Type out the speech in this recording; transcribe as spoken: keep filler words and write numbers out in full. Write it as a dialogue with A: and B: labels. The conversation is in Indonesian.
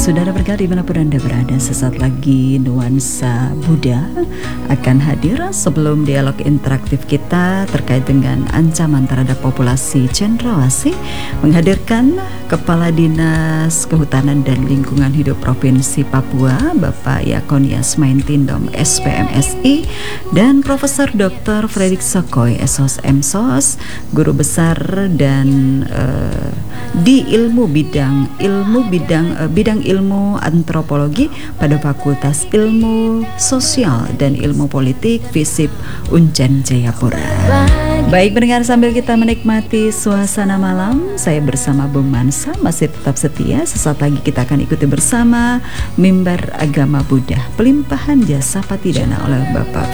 A: Saudara berkah dimanapun Anda berada, sesaat lagi Nuansa Buddha akan hadir sebelum dialog interaktif kita terkait dengan ancaman terhadap populasi cendrawasih, menghadirkan Kepala Dinas Kehutanan dan Lingkungan Hidup Provinsi Papua Bapak Yakonias Maintindom S P M S I dan Profesor Doktor Fredrik Sokoy S O S M S O S, guru besar dan uh, di ilmu bidang ilmu bidang uh, bidang ilmu antropologi pada Fakultas Ilmu Sosial dan Ilmu Politik FISIP Uncen Jayapura. Baik pendengar, sambil kita menikmati suasana malam, saya bersama Bung Mansa masih tetap setia. Sesaat lagi kita akan ikuti bersama Mimbar Agama Buddha, Pelimpahan Jasa Patidana oleh Bapak